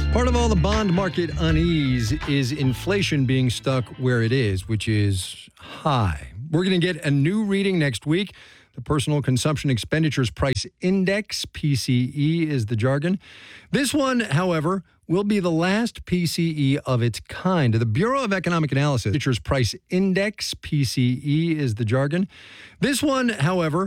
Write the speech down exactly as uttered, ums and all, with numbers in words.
Part of all the bond market unease is inflation being stuck where it is, which is high. We're going to get a new reading next week. The Personal Consumption Expenditures Price Index, P C E is the jargon. This one, however, will be the last P C E of its kind. The Bureau of Economic Analysis, Expenditures Price Index, P C E is the jargon. This one, however,